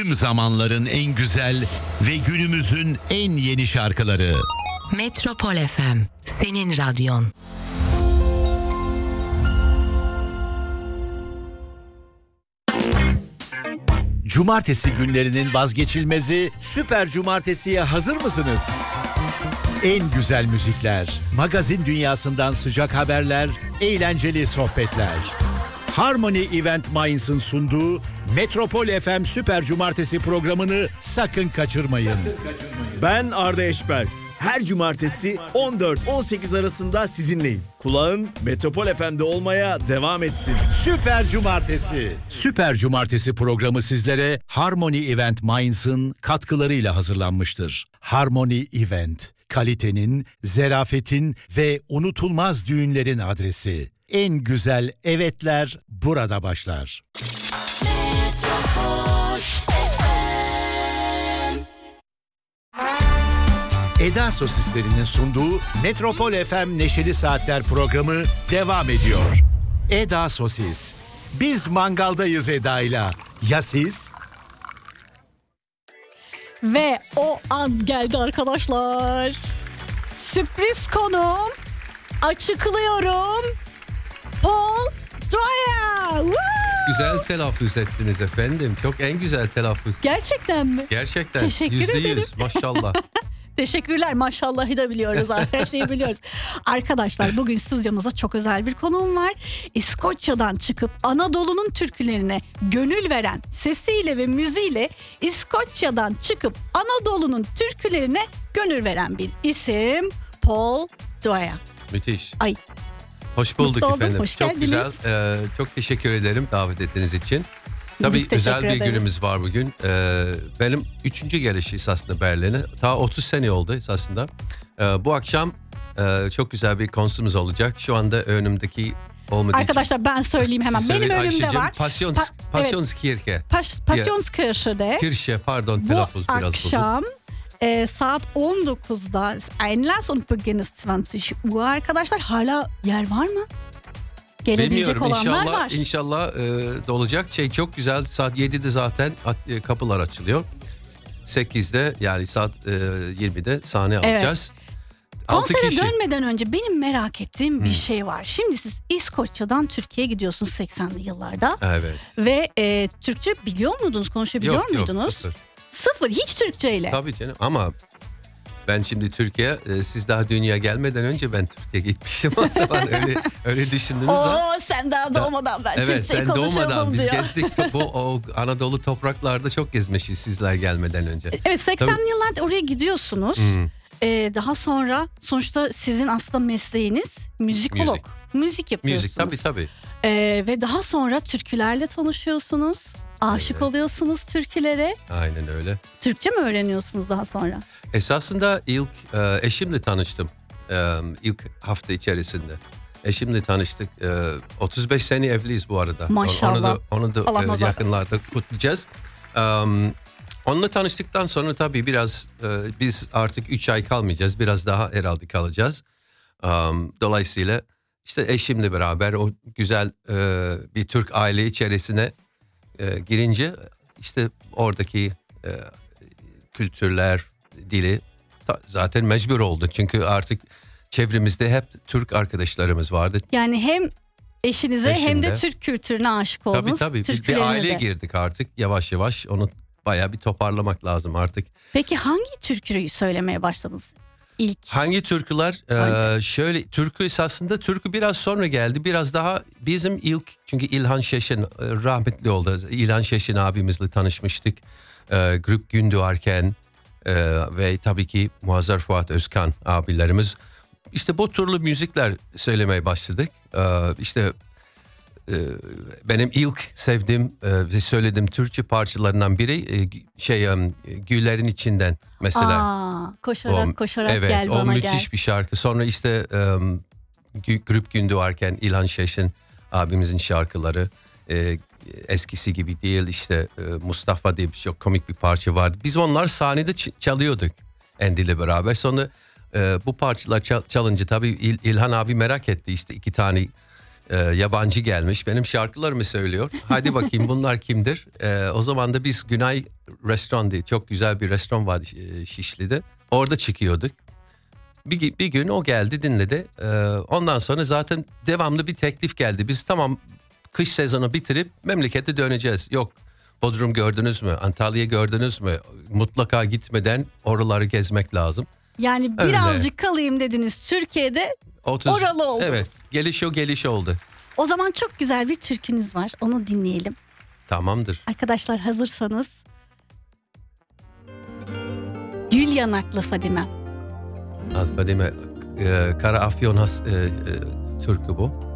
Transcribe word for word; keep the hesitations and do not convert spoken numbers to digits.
Tüm zamanların en güzel ve günümüzün en yeni şarkıları. Metropol F M, senin radyon. Cumartesi günlerinin vazgeçilmezi Süper Cumartesi'ye hazır mısınız? En güzel müzikler, magazin dünyasından sıcak haberler, eğlenceli sohbetler. Harmony Event Mainz'ın sunduğu Metropol F M Süper Cumartesi programını sakın kaçırmayın. Sakın kaçırmayın. Ben Arda Eşber. Her cumartesi on dört on sekiz arasında sizinleyim. Kulağın Metropol F M'de olmaya devam etsin. Süper Cumartesi. Süper Cumartesi programı sizlere Harmony Event Mainz'ın katkılarıyla hazırlanmıştır. Harmony Event, kalitenin, zerafetin ve unutulmaz düğünlerin adresi. En güzel evetler burada başlar. Eda Sosislerinin sunduğu Metropol F M Neşeli Saatler programı devam ediyor. Eda Sosis. Biz mangaldayız Eda'yla. Ya siz? Ve o an geldi arkadaşlar. Sürpriz konum. Açıklıyorum. Paul Dwyer. Woo! Güzel telaffuz ettiniz efendim. Çok en güzel telaffuz. Gerçekten mi? Gerçekten. Teşekkür Yüzde ederim. yüz maşallah. Teşekkürler, maşallahı da biliyoruz, her şeyi biliyoruz. Arkadaşlar bugün stüdyomuzda çok özel bir konuğum var. İskoçya'dan çıkıp Anadolu'nun türkülerine gönül veren, sesiyle ve müziğiyle İskoçya'dan çıkıp Anadolu'nun türkülerine gönül veren bir isim, Paul Dwyer. Müthiş. Ay. Hoş bulduk Mutlu oldum, efendim. hoş çok geldiniz. güzel. Ee, çok teşekkür ederim davet ettiğiniz için. Tabii özel bir ederiz. günümüz var bugün. Ee, benim üçüncü gelişi esasında Berlin'e. Ta otuz sene oldu esasında. Ee, bu akşam e, çok güzel bir konserimiz olacak. Şu anda önümdeki olmadığı Arkadaşlar için. ben söyleyeyim hemen. Siz Benim söyleyin önümde Ayşe'cim. var. Passions, Pa- Passionskirche. Evet. Pas- Passionskirche'de. Kirche pardon Bu telaffuz biraz akşam bozuk. e, saat on dokuzda Einlass und Beginn ist yirmi Uhr arkadaşlar. Hala yer var mı? Gelebilecek Bilmiyorum, olanlar inşallah, var. İnşallah e, dolacak. Şey çok güzel, saat yedide zaten at, e, kapılar açılıyor. sekizde yani saat e, yirmide sahne Evet. alacağız. altı Konsere kişi. dönmeden önce benim merak ettiğim bir şey var. Şimdi siz İskoçya'dan Türkiye'ye gidiyorsunuz seksenli yıllarda. Evet. Ve e, Türkçe biliyor muydunuz? Konuşabiliyor Yok muydunuz? yok sıfır. Sıfır, hiç Türkçeyle. Tabii canım ama ben şimdi Türkiye, e, siz daha dünya gelmeden önce ben Türkiye'ye gitmişim. O zaman öyle öyle düşündünüz. ha? Oo, sen daha doğmadan ben Evet, Türkçeyi sen konuşuyordum doğmadan biz diyor. gezdik. Bu o Anadolu topraklarda çok gezmişiz sizler gelmeden önce. Evet, seksenli yıllarda oraya gidiyorsunuz. Hmm. Ee, daha sonra sonuçta sizin aslında mesleğiniz müzikolog. Müzik, Müzik yapıyorsunuz. Müzik tabii tabii. Ee, ve daha sonra türkülerle tanışıyorsunuz. Aşık Evet. oluyorsunuz türkülere. Aynen öyle. Türkçe mi öğreniyorsunuz daha sonra? Esasında ilk e, eşimle tanıştım. E, ilk hafta içerisinde. Eşimle tanıştık. E, otuz beş sene evliyiz bu arada. Maşallah. Onu da, onu da Allah e, nazar yakınlarda değmesin. kutlayacağız. E, onunla tanıştıktan sonra tabii biraz e, biz artık üç ay kalmayacağız. Biraz daha herhalde kalacağız. E, dolayısıyla işte eşimle beraber o güzel e, bir Türk aile içerisine e, girince işte oradaki e, kültürler, dili ta, zaten mecbur oldu. Çünkü artık çevremizde hep Türk arkadaşlarımız vardı. Yani hem eşinize Eşim hem de de. Türk kültürüne aşık Tabii oldunuz. tabii bir, bir türkülerine aileye de. girdik artık yavaş yavaş. Onu bayağı bir toparlamak lazım artık. Peki hangi türküyü söylemeye başladınız ilk? Hangi türküler? Ee, şöyle türkü esasında türkü biraz sonra geldi. Biraz daha bizim ilk, çünkü İlhan Şeşin e, rahmetli oldu. İlhan Şeşin abimizle tanışmıştık. Ee, Grup Gündoğarken e, ve tabii ki Muazzar Fuat Özkan abilerimiz. İşte bu türlü müzikler söylemeye başladık. Ee, işte e, benim ilk sevdiğim e, ve söylediğim Türkçe parçalarından biri e, şey e, Güllerin içinden mesela. Aa, koşarak O- koşarak evet, gel o bana müthiş gel. bir şarkı. Sonra işte um, Gü- Grup Gündoğarken İlhan Şeşin abimizin şarkıları e, eskisi gibi değil. İşte e, Mustafa diye bir çok komik bir parça vardı. Biz onlar sahnede ç- çalıyorduk Andy ile beraber. Sonra e, bu parçalar çal- çalınca tabii İl- İlhan abi merak etti. İşte iki tane e, yabancı gelmiş. Benim şarkılarımı söylüyor. Hadi bakayım bunlar kimdir? E, o zaman da biz Günay Restoran diye çok güzel bir restoran vardı e, Şişli'de. Orada çıkıyorduk. Bir, bir gün o geldi dinledi. E, ondan sonra zaten devamlı bir teklif geldi. Biz tamam kış sezonu bitirip memlekete döneceğiz. Yok Bodrum gördünüz mü? Antalya gördünüz mü? Mutlaka gitmeden oraları gezmek lazım. Yani Öyle. birazcık kalayım dediniz Türkiye'de. otuz Oralı oldunuz. Evet, geliş o geliş oldu. O zaman çok güzel bir türkünüz var. Onu dinleyelim. Tamamdır. Arkadaşlar hazırsanız. Gül yanaklı Fadime. Fadime, e, Kara Afyon has, e, e, türkü bu.